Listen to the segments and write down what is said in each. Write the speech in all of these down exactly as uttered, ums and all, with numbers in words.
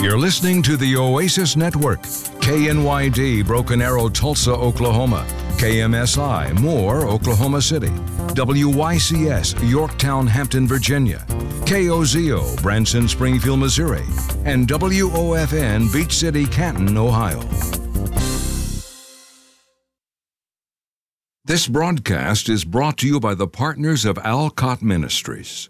You're listening to the Oasis Network, K N Y D, Broken Arrow, Tulsa, Oklahoma, K M S I, Moore, Oklahoma City, W Y C S, Yorktown, Hampton, Virginia, K O Z O, Branson, Springfield, Missouri, and W O F N, Beach City, Canton, Ohio. This broadcast is brought to you by the partners of Alcott Ministries.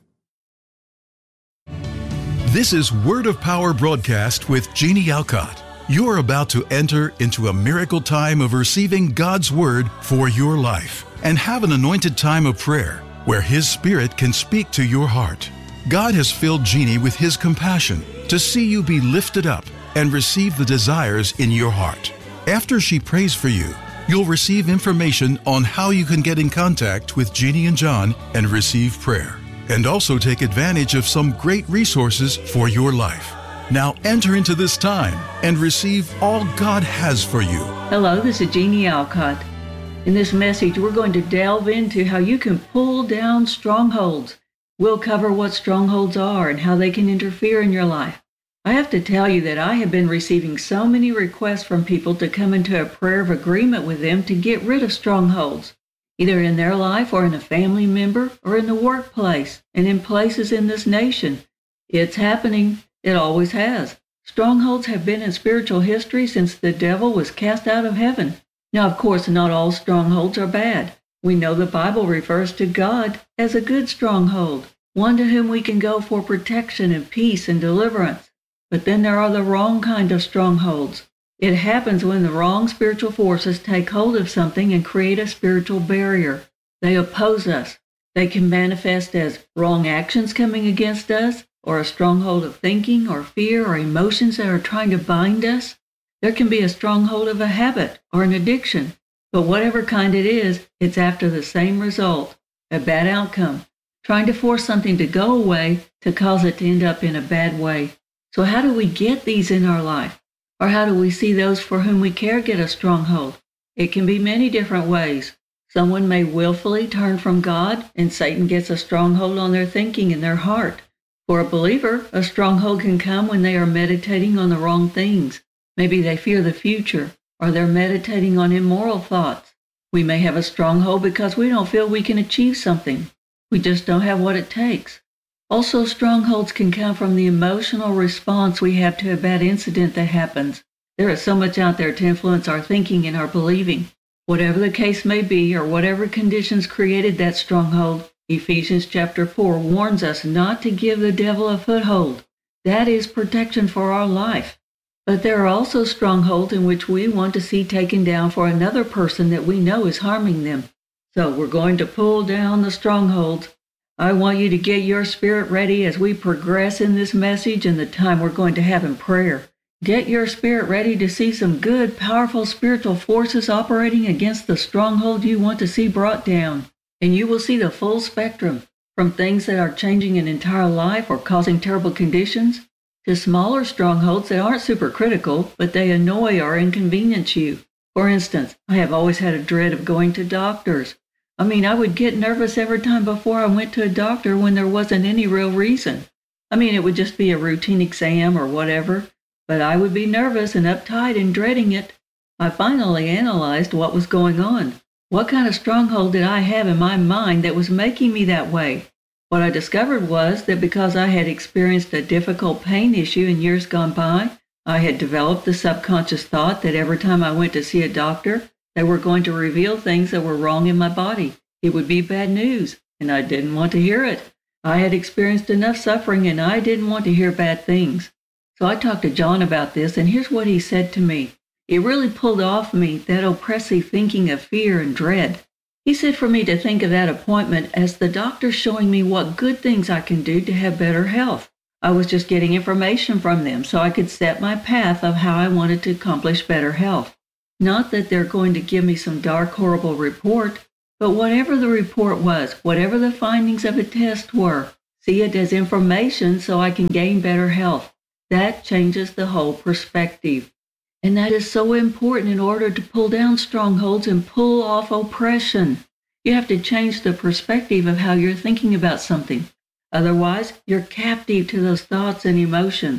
This is Word of Power broadcast with Jeannie Alcott. You are about to enter into a miracle time of receiving God's Word for your life and have an anointed time of prayer where His Spirit can speak to your heart. God has filled Jeannie with His compassion to see you be lifted up and receive the desires in your heart. After she prays for you, you'll receive information on how you can get in contact with Jeannie and John and receive prayer, and also take advantage of some great resources for your life. Now enter into this time and receive all God has for you. Hello, this is Jeannie Alcott. In this message, we're going to delve into how you can pull down strongholds. We'll cover what strongholds are and how they can interfere in your life. I have to tell you that I have been receiving so many requests from people to come into a prayer of agreement with them to get rid of strongholds, either in their life or in a family member or in the workplace and in places in this nation. It's happening. It always has. Strongholds have been in spiritual history since the devil was cast out of heaven. Now, of course, not all strongholds are bad. We know the Bible refers to God as a good stronghold, one to whom we can go for protection and peace and deliverance. But then there are the wrong kind of strongholds. It happens when the wrong spiritual forces take hold of something and create a spiritual barrier. They oppose us. They can manifest as wrong actions coming against us, or a stronghold of thinking or fear or emotions that are trying to bind us. There can be a stronghold of a habit or an addiction. But whatever kind it is, it's after the same result, a bad outcome, trying to force something to go away to cause it to end up in a bad way. So how do we get these in our life? Or how do we see those for whom we care get a stronghold? It can be many different ways. Someone may willfully turn from God, and Satan gets a stronghold on their thinking and their heart. For a believer, a stronghold can come when they are meditating on the wrong things. Maybe they fear the future, or they're meditating on immoral thoughts. We may have a stronghold because we don't feel we can achieve something. We just don't have what it takes. Also, strongholds can come from the emotional response we have to a bad incident that happens. There is so much out there to influence our thinking and our believing. Whatever the case may be, or whatever conditions created that stronghold, Ephesians chapter four warns us not to give the devil a foothold. That is protection for our life. But there are also strongholds in which we want to see taken down for another person that we know is harming them. So we're going to pull down the strongholds. I want you to get your spirit ready as we progress in this message and the time we're going to have in prayer. Get your spirit ready to see some good, powerful spiritual forces operating against the stronghold you want to see brought down. And you will see the full spectrum, from things that are changing an entire life or causing terrible conditions, to smaller strongholds that aren't super critical, but they annoy or inconvenience you. For instance, I have always had a dread of going to doctors. I mean, I would get nervous every time before I went to a doctor when there wasn't any real reason. I mean, it would just be a routine exam or whatever, but I would be nervous and uptight and dreading it. I finally analyzed what was going on. What kind of stronghold did I have in my mind that was making me that way? What I discovered was that because I had experienced a difficult pain issue in years gone by, I had developed the subconscious thought that every time I went to see a doctor, they were going to reveal things that were wrong in my body. It would be bad news, and I didn't want to hear it. I had experienced enough suffering, and I didn't want to hear bad things. So I talked to John about this, and here's what he said to me. It really pulled off me that oppressive thinking of fear and dread. He said for me to think of that appointment as the doctor showing me what good things I can do to have better health. I was just getting information from them so I could set my path of how I wanted to accomplish better health. Not that they're going to give me some dark, horrible report, but whatever the report was, whatever the findings of a test were, see it as information so I can gain better health. That changes the whole perspective. And that is so important in order to pull down strongholds and pull off oppression. You have to change the perspective of how you're thinking about something. Otherwise, you're captive to those thoughts and emotions.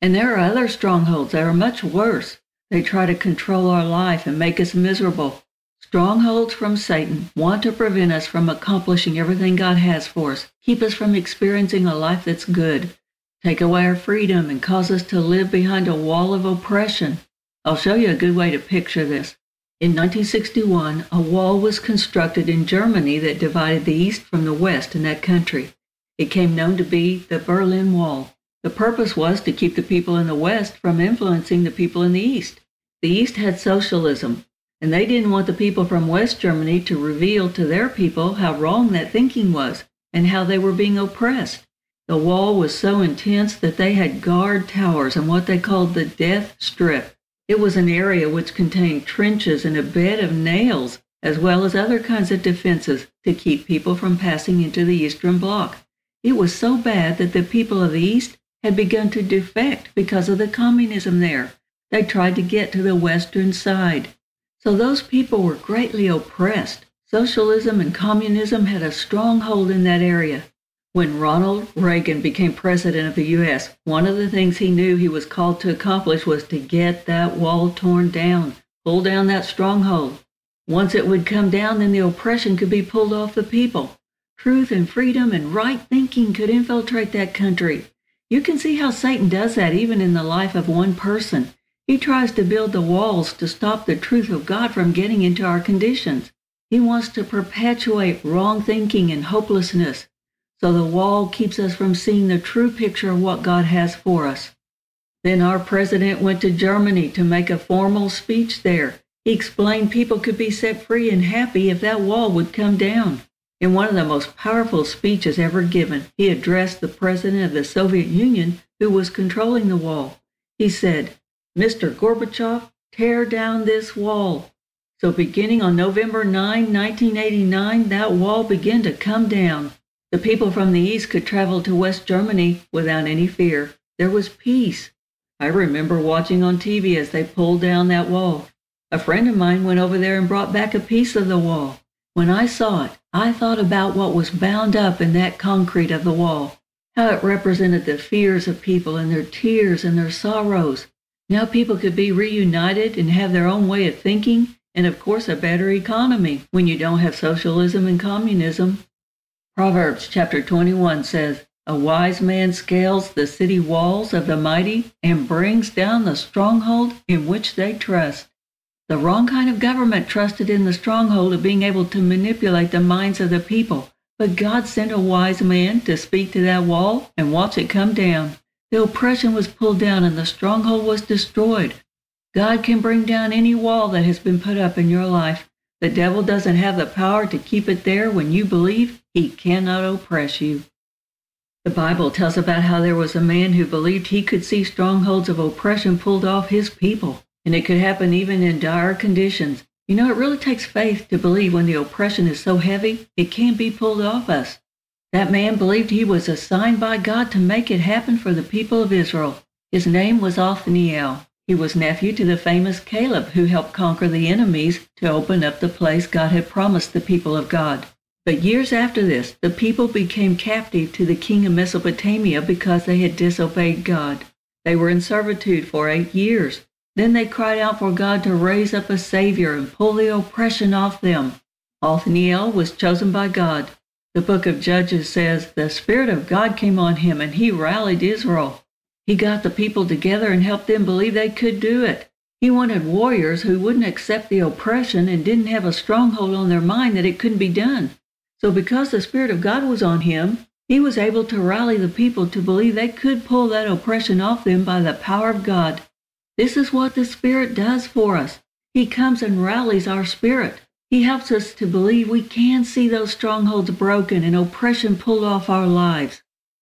And there are other strongholds that are much worse. They try to control our life and make us miserable. Strongholds from Satan want to prevent us from accomplishing everything God has for us, keep us from experiencing a life that's good, take away our freedom, and cause us to live behind a wall of oppression. I'll show you a good way to picture this. In nineteen sixty-one, a wall was constructed in Germany that divided the East from the West in that country. It came known to be the Berlin Wall. The purpose was to keep the people in the West from influencing the people in the East. The East had socialism, and they didn't want the people from West Germany to reveal to their people how wrong that thinking was and how they were being oppressed. The wall was so intense that they had guard towers and what they called the death strip. It was an area which contained trenches and a bed of nails, as well as other kinds of defenses to keep people from passing into the Eastern Bloc. It was so bad that the people of the East had begun to defect because of the communism there. They tried to get to the Western side. So those people were greatly oppressed. Socialism and communism had a strong hold in that area. When Ronald Reagan became president of the U S, one of the things he knew he was called to accomplish was to get that wall torn down, pull down that stronghold. Once it would come down, then the oppression could be pulled off the people. Truth and freedom and right thinking could infiltrate that country. You can see how Satan does that even in the life of one person. He tries to build the walls to stop the truth of God from getting into our conditions. He wants to perpetuate wrong thinking and hopelessness. So the wall keeps us from seeing the true picture of what God has for us. Then our president went to Germany to make a formal speech there. He explained people could be set free and happy if that wall would come down. In one of the most powerful speeches ever given, he addressed the president of the Soviet Union who was controlling the wall. He said, "Mister Gorbachev, tear down this wall." So beginning on November ninth, nineteen eighty-nine, that wall began to come down. The people from the East could travel to West Germany without any fear. There was peace. I remember watching on T V as they pulled down that wall. A friend of mine went over there and brought back a piece of the wall. When I saw it, I thought about what was bound up in that concrete of the wall, how it represented the fears of people and their tears and their sorrows. Now people could be reunited and have their own way of thinking, and of course a better economy when you don't have socialism and communism. Proverbs chapter twenty-one says, "A wise man scales the city walls of the mighty and brings down the stronghold in which they trust." The wrong kind of government trusted in the stronghold of being able to manipulate the minds of the people, but God sent a wise man to speak to that wall and watch it come down. The oppression was pulled down and the stronghold was destroyed. God can bring down any wall that has been put up in your life. The devil doesn't have the power to keep it there when you believe. He cannot oppress you. The Bible tells about how there was a man who believed he could see strongholds of oppression pulled off his people, and it could happen even in dire conditions. You know, it really takes faith to believe when the oppression is so heavy, it can't be pulled off us. That man believed he was assigned by God to make it happen for the people of Israel. His name was Othniel. He was nephew to the famous Caleb, who helped conquer the enemies to open up the place God had promised the people of God. But years after this, the people became captive to the king of Mesopotamia because they had disobeyed God. They were in servitude for eight years. Then they cried out for God to raise up a Savior and pull the oppression off them. Othniel was chosen by God. The book of Judges says, "The Spirit of God came on him, and he rallied Israel." He got the people together and helped them believe they could do it. He wanted warriors who wouldn't accept the oppression and didn't have a stronghold on their mind that it couldn't be done. So because the Spirit of God was on him, he was able to rally the people to believe they could pull that oppression off them by the power of God. This is what the Spirit does for us. He comes and rallies our spirit. He helps us to believe we can see those strongholds broken and oppression pulled off our lives.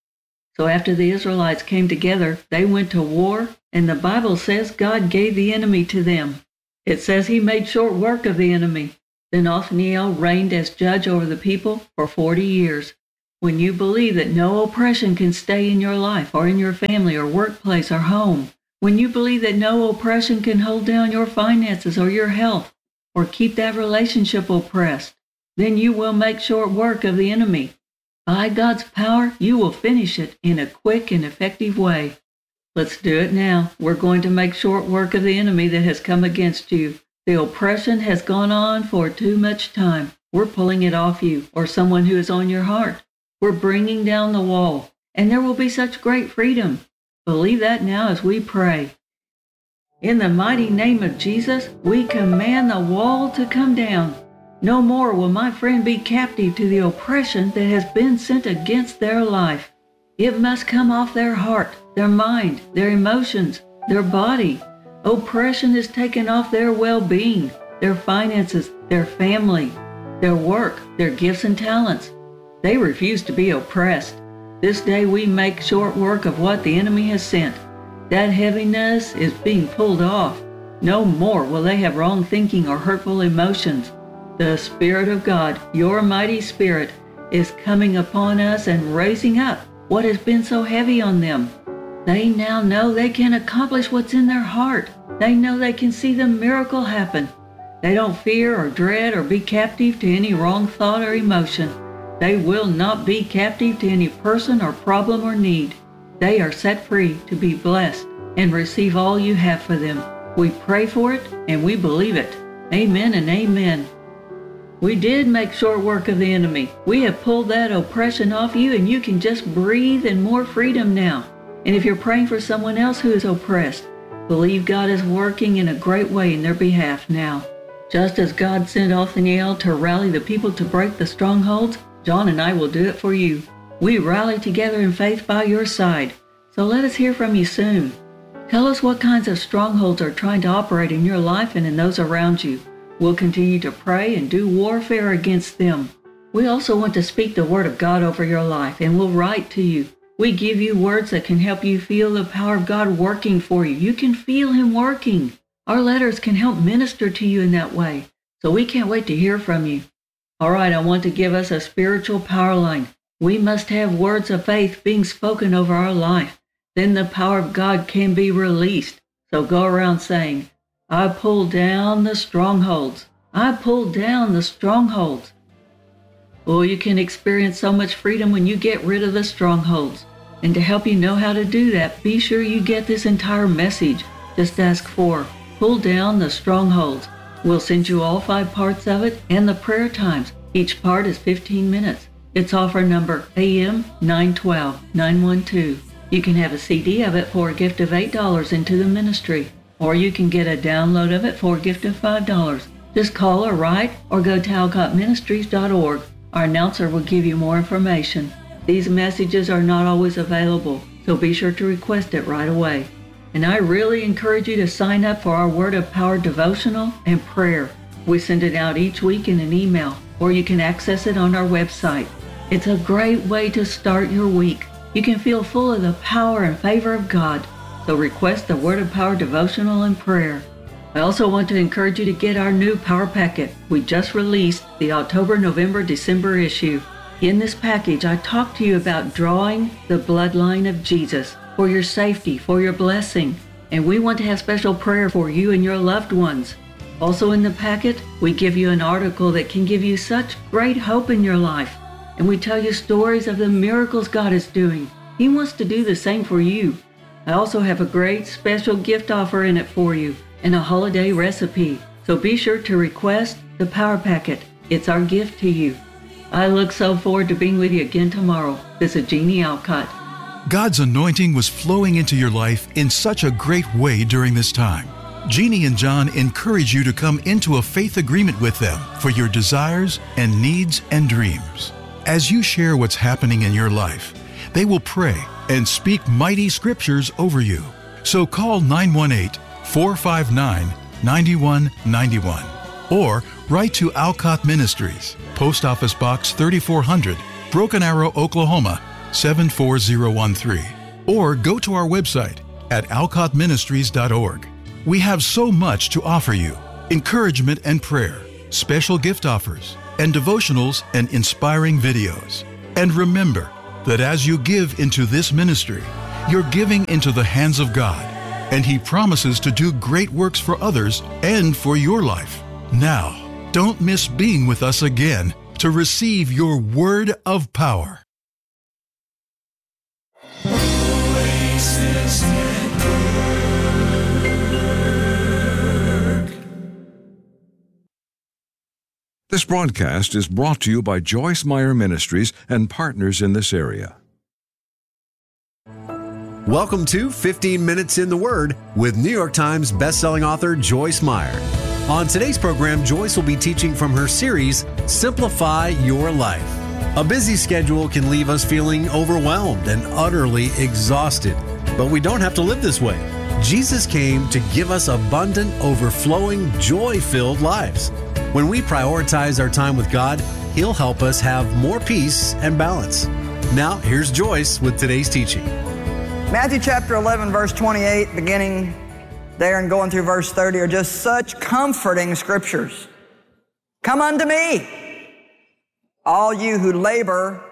So after the Israelites came together, they went to war, and the Bible says God gave the enemy to them. It says he made short work of the enemy. Then Othniel reigned as judge over the people for forty years. When you believe that no oppression can stay in your life or in your family or workplace or home, when you believe that no oppression can hold down your finances or your health or keep that relationship oppressed, then you will make short work of the enemy. By God's power, you will finish it in a quick and effective way. Let's do it now. We're going to make short work of the enemy that has come against you. The oppression has gone on for too much time. We're pulling it off you or someone who is on your heart. We're bringing down the wall, and there will be such great freedom. Believe that now as we pray. In the mighty name of Jesus, we command the wall to come down. No more will my friend be captive to the oppression that has been sent against their life. It must come off their heart, their mind, their emotions, their body. Oppression is taken off their well-being, their finances, their family, their work, their gifts and talents. They refuse to be oppressed. This day we make short work of what the enemy has sent. That heaviness is being pulled off. No more will they have wrong thinking or hurtful emotions. The Spirit of God, your mighty Spirit, is coming upon us and raising up what has been so heavy on them. They now know they can accomplish what's in their heart. They know they can see the miracle happen. They don't fear or dread or be captive to any wrong thought or emotion. They will not be captive to any person or problem or need. They are set free to be blessed and receive all you have for them. We pray for it and we believe it. Amen and amen. We did make short work of the enemy. We have pulled that oppression off you, and you can just breathe in more freedom now. And if you're praying for someone else who is oppressed, believe God is working in a great way in their behalf now. Just as God sent Othniel to rally the people to break the strongholds, John and I will do it for you. We rally together in faith by your side. So let us hear from you soon. Tell us what kinds of strongholds are trying to operate in your life and in those around you. We'll continue to pray and do warfare against them. We also want to speak the word of God over your life, and we'll write to you. We give you words that can help you feel the power of God working for you. You can feel Him working. Our letters can help minister to you in that way. So we can't wait to hear from you. All right, I want to give us a spiritual power line. We must have words of faith being spoken over our life. Then the power of God can be released. So go around saying, I pull down the strongholds. I pull down the strongholds. Oh, you can experience so much freedom when you get rid of the strongholds. And to help you know how to do that, be sure you get this entire message. Just ask for Pull Down the Strongholds. We'll send you all five parts of it and the prayer times. Each part is fifteen minutes. It's offer number A M nine twelve nine one two. You can have a C D of it for a gift of eight dollars into the ministry. Or you can get a download of it for a gift of five dollars. Just call or write or go to alcott ministries dot org. Our announcer will give you more information. These messages are not always available, so be sure to request it right away. And I really encourage you to sign up for our Word of Power devotional and prayer. We send it out each week in an email, or you can access it on our website. It's a great way to start your week. You can feel full of the power and favor of God. So request the Word of Power devotional and prayer. I also want to encourage you to get our new Power Packet. We just released the October, November, December issue. In this package, I talk to you about drawing the bloodline of Jesus for your safety, for your blessing. And we want to have special prayer for you and your loved ones. Also in the packet, we give you an article that can give you such great hope in your life. And we tell you stories of the miracles God is doing. He wants to do the same for you. I also have a great special gift offer in it for you and a holiday recipe. So be sure to request the Power Packet. It's our gift to you. I look so forward to being with you again tomorrow. This is Jeannie Alcott. God's anointing was flowing into your life in such a great way during this time. Jeannie and John encourage you to come into a faith agreement with them for your desires and needs and dreams. As you share what's happening in your life, they will pray and speak mighty scriptures over you. So call nine one eight, four five nine, nine one nine one or write to Alcott Ministries, Post Office Box thirty-four hundred, Broken Arrow, Oklahoma seven four zero one three, or go to our website at alcott ministries dot org. We have so much to offer you: encouragement and prayer, special gift offers, and devotionals and inspiring videos. And remember that as you give into this ministry, you're giving into the hands of God, and He promises to do great works for others and for your life. Now, don't miss being with us again to receive your word of power. Oasis Network. This broadcast is brought to you by Joyce Meyer Ministries and partners in this area. Welcome to fifteen minutes in the Word with New York Times bestselling author Joyce Meyer. On today's program, Joyce will be teaching from her series, Simplify Your Life. A busy schedule can leave us feeling overwhelmed and utterly exhausted, but we don't have to live this way. Jesus came to give us abundant, overflowing, joy-filled lives. When we prioritize our time with God, He'll help us have more peace and balance. Now, here's Joyce with today's teaching. Matthew chapter eleven, verse twenty-eight, beginning there and going through verse thirty, are just such comforting scriptures. Come unto me, all you who labor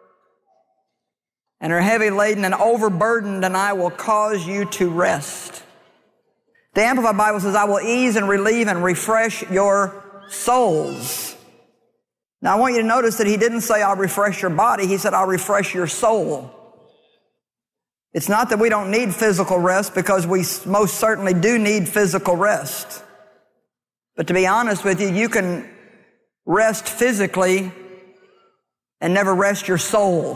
and are heavy laden and overburdened, and I will cause you to rest. The Amplified Bible says, I will ease and relieve and refresh your souls. Now I want you to notice that he didn't say I'll refresh your body, he said I'll refresh your soul. It's not that we don't need physical rest, because we most certainly do need physical rest. But to be honest with you, you can rest physically and never rest your soul.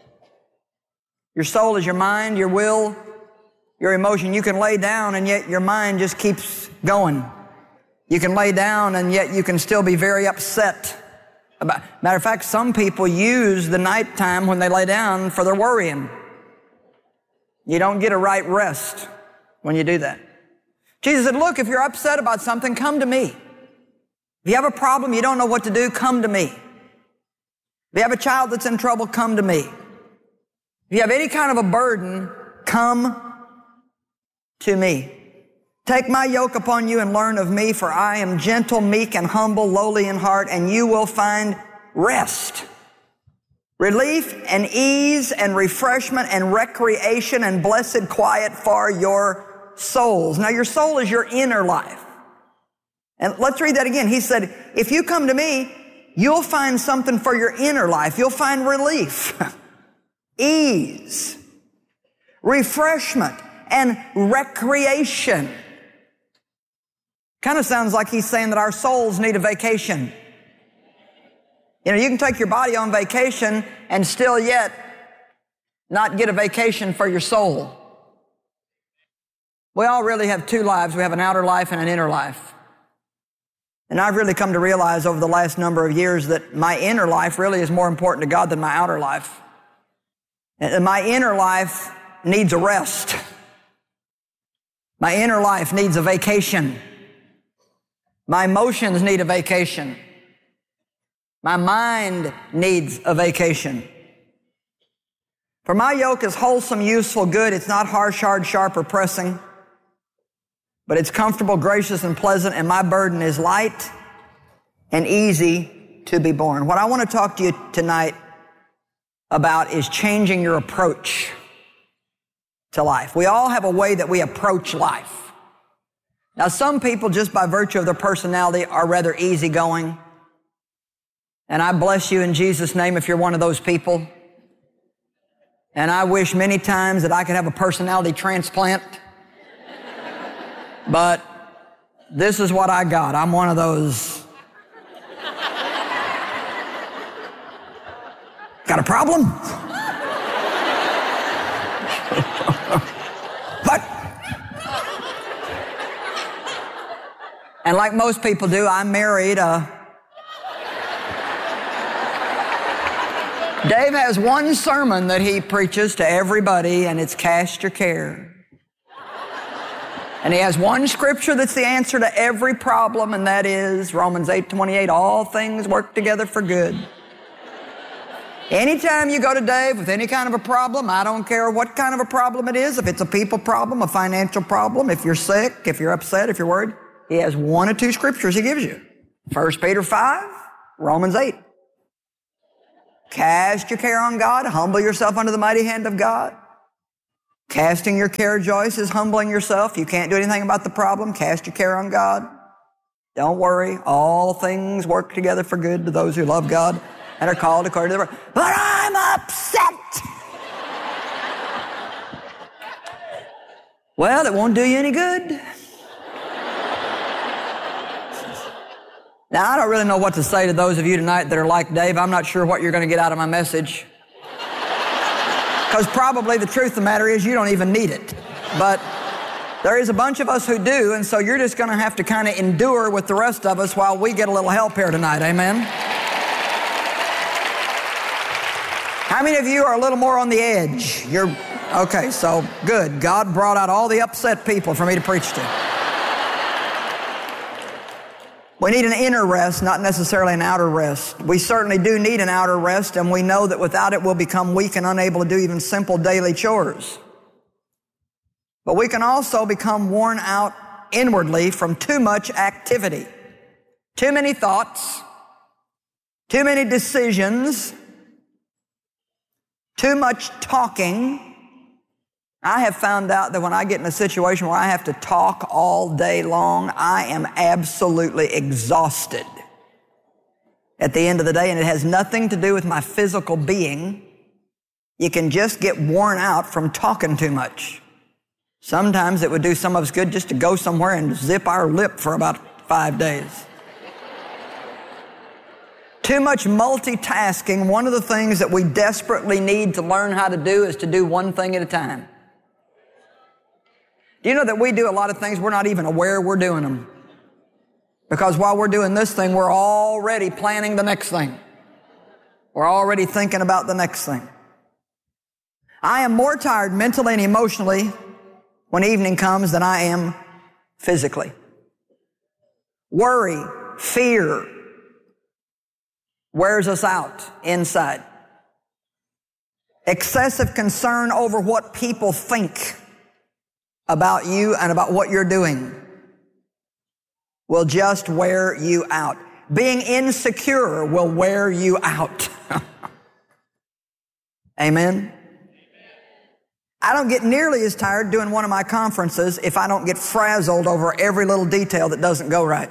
Your soul is your mind, your will, your emotion. You can lay down and yet your mind just keeps going. You can lay down and yet you can still be very upset about. Matter of fact, some people use the nighttime when they lay down for their worrying. You don't get a right rest when you do that. Jesus said, look, if you're upset about something, come to me. If you have a problem, you don't know what to do, come to me. If you have a child that's in trouble, come to me. If you have any kind of a burden, come to me. Take my yoke upon you and learn of me, for I am gentle, meek, and humble, lowly in heart, and you will find rest, relief and ease and refreshment and recreation and blessed quiet for your souls. Now, your soul is your inner life. And let's read that again. He said, if you come to me, you'll find something for your inner life. You'll find relief, ease, refreshment, and recreation. Kind of sounds like he's saying that our souls need a vacation. You know, you can take your body on vacation and still yet not get a vacation for your soul. We all really have two lives. We have an outer life and an inner life. And I've really come to realize over the last number of years that my inner life really is more important to God than my outer life. And my inner life needs a rest. My inner life needs a vacation. My emotions need a vacation. My mind needs a vacation. For my yoke is wholesome, useful, good. It's not harsh, hard, sharp, or pressing, but it's comfortable, gracious, and pleasant, and my burden is light and easy to be borne. What I want to talk to you tonight about is changing your approach to life. We all have a way that we approach life. Now, some people, just by virtue of their personality, are rather easygoing. And I bless you in Jesus' name if you're one of those people. And I wish many times that I could have a personality transplant. But this is what I got. I'm one of those. Got a problem? What? And like most people do, I married a... Dave has one sermon that he preaches to everybody, and it's cast your care. And he has one scripture that's the answer to every problem, and that is Romans eight twenty-eight, all things work together for good. Anytime you go to Dave with any kind of a problem, I don't care what kind of a problem it is, if it's a people problem, a financial problem, if you're sick, if you're upset, if you're worried, he has one or two scriptures he gives you. First Peter five, Romans eight. Cast your care on God. Humble yourself under the mighty hand of God. Casting your care, Joyce, is humbling yourself. You can't do anything about the problem. Cast your care on God. Don't worry. All things work together for good to those who love God and are called according to the word. But I'm upset. Well, it won't do you any good. Now, I don't really know what to say to those of you tonight that are like Dave. I'm not sure what you're going to get out of my message. Because probably the truth of the matter is you don't even need it. But there is a bunch of us who do, and so you're just going to have to kind of endure with the rest of us while we get a little help here tonight. Amen? How many of you are a little more on the edge? You're, okay, so good. God brought out all the upset people for me to preach to. We need an inner rest, not necessarily an outer rest. We certainly do need an outer rest, and we know that without it we'll become weak and unable to do even simple daily chores. But we can also become worn out inwardly from too much activity. Too many thoughts, too many decisions, too much talking. I have found out that when I get in a situation where I have to talk all day long, I am absolutely exhausted at the end of the day, and it has nothing to do with my physical being. You can just get worn out from talking too much. Sometimes it would do some of us good just to go somewhere and zip our lip for about five days. Too much multitasking. One of the things that we desperately need to learn how to do is to do one thing at a time. Do you know that we do a lot of things we're not even aware we're doing them? Because while we're doing this thing, we're already planning the next thing. We're already thinking about the next thing. I am more tired mentally and emotionally when evening comes than I am physically. Worry, fear wears us out inside. Excessive concern over what people think about you and about what you're doing will just wear you out. Being insecure will wear you out. Amen? I don't get nearly as tired doing one of my conferences if I don't get frazzled over every little detail that doesn't go right.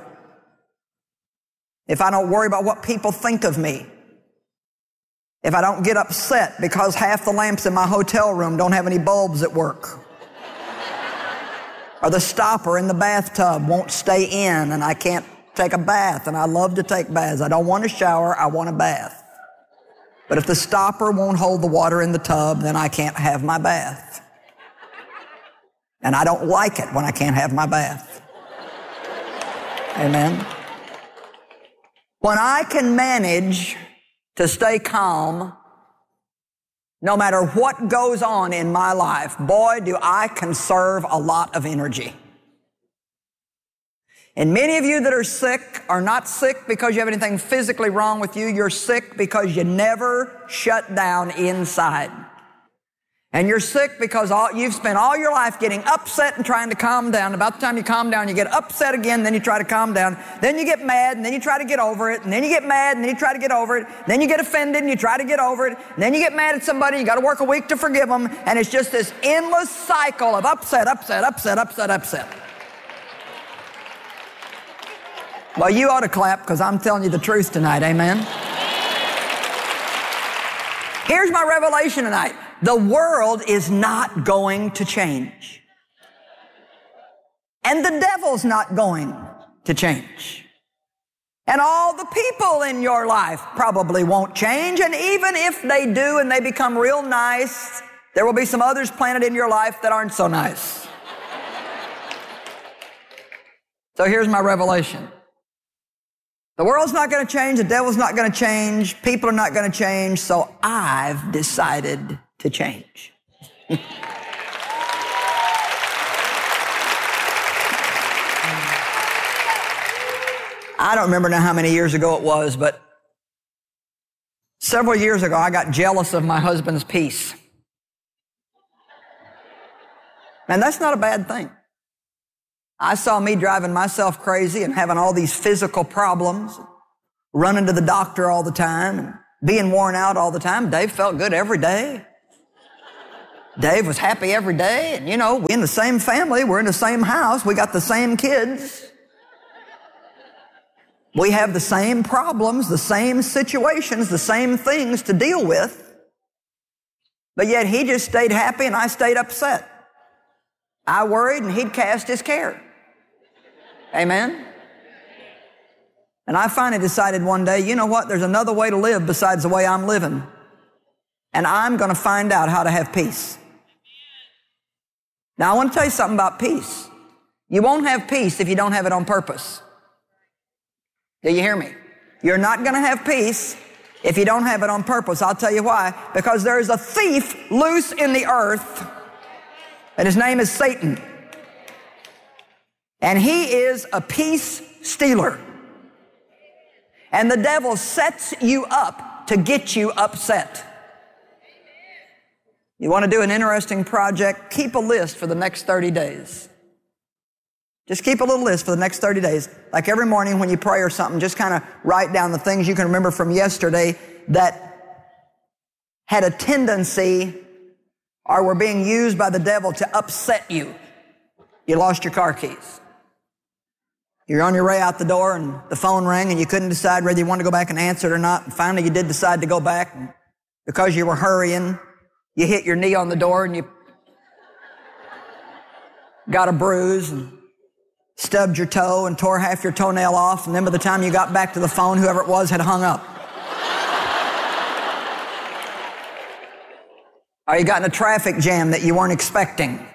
If I don't worry about what people think of me. If I don't get upset because half the lamps in my hotel room don't have any bulbs that work. Or the stopper in the bathtub won't stay in and I can't take a bath, and I love to take baths. I don't want a shower, I want a bath. But if the stopper won't hold the water in the tub, then I can't have my bath. And I don't like it when I can't have my bath. Amen? When I can manage to stay calm no matter what goes on in my life, boy, do I conserve a lot of energy. And many of you that are sick are not sick because you have anything physically wrong with you. You're sick because you never shut down inside. And you're sick because all, you've spent all your life getting upset and trying to calm down. About the time you calm down, you get upset again, then you try to calm down. Then you get mad, and then you try to get over it. And then you get mad, and then you try to get over it. Then you get offended, and you try to get over it. And then you get mad at somebody, you got to work a week to forgive them. And it's just this endless cycle of upset, upset, upset, upset, upset. Well, you ought to clap because I'm telling you the truth tonight, amen? Here's my revelation tonight. The world is not going to change. And the devil's not going to change. And all the people in your life probably won't change. And even if they do and they become real nice, there will be some others planted in your life that aren't so nice. So here's my revelation. The world's not going to change. The devil's not going to change. People are not going to change. So I've decided to change. I don't remember now how many years ago it was, but several years ago I got jealous of my husband's peace. And that's not a bad thing. I saw me driving myself crazy and having all these physical problems, running to the doctor all the time, and being worn out all the time. Dave felt good every day. Dave was happy every day. And, you know, we're in the same family. We're in the same house. We got the same kids. We have the same problems, the same situations, the same things to deal with. But yet he just stayed happy and I stayed upset. I worried and he'd cast his care. Amen? And I finally decided one day, you know what? There's another way to live besides the way I'm living. And I'm going to find out how to have peace. Now, I want to tell you something about peace. You won't have peace if you don't have it on purpose. Do you hear me? You're not going to have peace if you don't have it on purpose. I'll tell you why. Because there is a thief loose in the earth, and his name is Satan. And he is a peace stealer. And the devil sets you up to get you upset. You want to do an interesting project? Keep a list for the next thirty days. Just keep a little list for the next thirty days. Like every morning when you pray or something, just kind of write down the things you can remember from yesterday that had a tendency or were being used by the devil to upset you. You lost your car keys. You're on your way out the door and the phone rang and you couldn't decide whether you wanted to go back and answer it or not. And finally you did decide to go back. And because you were hurrying, you hit your knee on the door and you got a bruise and stubbed your toe and tore half your toenail off. And then by the time you got back to the phone, whoever it was had hung up. Or you got in a traffic jam that you weren't expecting.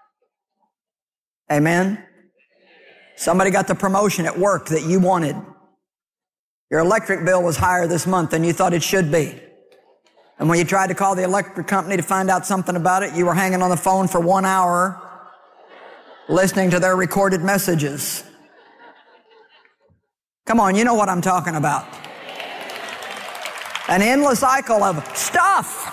Amen? Somebody got the promotion at work that you wanted. Your electric bill was higher this month than you thought it should be. And when you tried to call the electric company to find out something about it, you were hanging on the phone for one hour listening to their recorded messages. Come on, you know what I'm talking about. An endless cycle of stuff.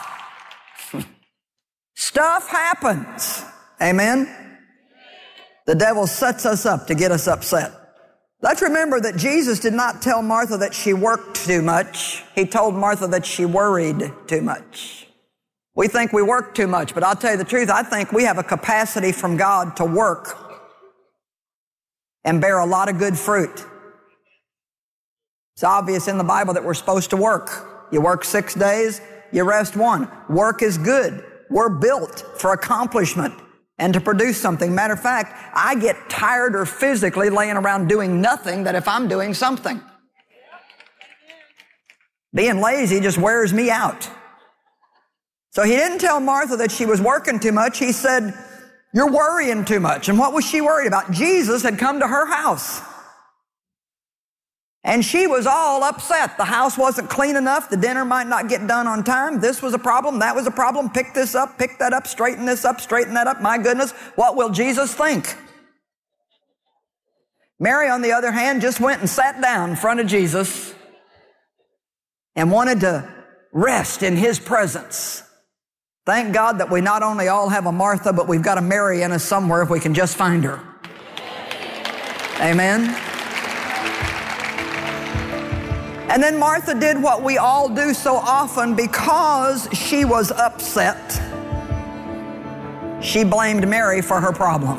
Stuff happens. Amen? The devil sets us up to get us upset. Let's remember that Jesus did not tell Martha that she worked too much. He told Martha that she worried too much. We think we work too much, but I'll tell you the truth, I think we have a capacity from God to work and bear a lot of good fruit. It's obvious in the Bible that we're supposed to work. You work six days, you rest one. Work is good. We're built for accomplishment and to produce something. Matter of fact, I get tireder physically laying around doing nothing than if I'm doing something. Being lazy just wears me out. So he didn't tell Martha that she was working too much. He said, you're worrying too much. And what was she worried about? Jesus had come to her house. And she was all upset. The house wasn't clean enough. The dinner might not get done on time. This was a problem. That was a problem. Pick this up, pick that up, straighten this up, straighten that up. My goodness, what will Jesus think? Mary, on the other hand, just went and sat down in front of Jesus and wanted to rest in his presence. Thank God that we not only all have a Martha, but we've got a Mary in us somewhere if we can just find her. Amen. And then Martha did what we all do so often because she was upset. She blamed Mary for her problem.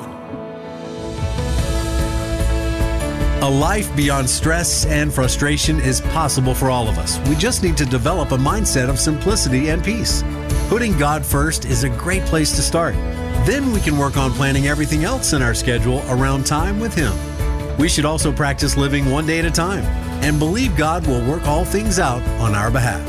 A life beyond stress and frustration is possible for all of us. We just need to develop a mindset of simplicity and peace. Putting God first is a great place to start. Then we can work on planning everything else in our schedule around time with Him. We should also practice living one day at a time and believe God will work all things out on our behalf.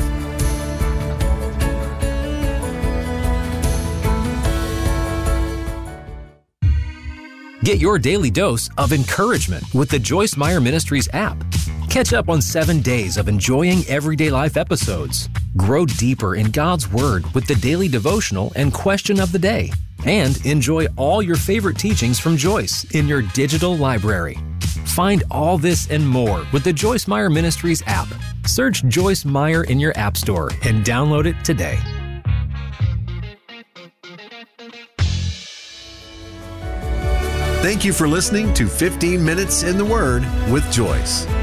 Get your daily dose of encouragement with the Joyce Meyer Ministries app. Catch up on seven days of enjoying everyday life episodes. Grow deeper in God's Word with the daily devotional and question of the day. And enjoy all your favorite teachings from Joyce in your digital library. Find all this and more with the Joyce Meyer Ministries app. Search Joyce Meyer in your app store and download it today. Thank you for listening to fifteen minutes in the Word with Joyce.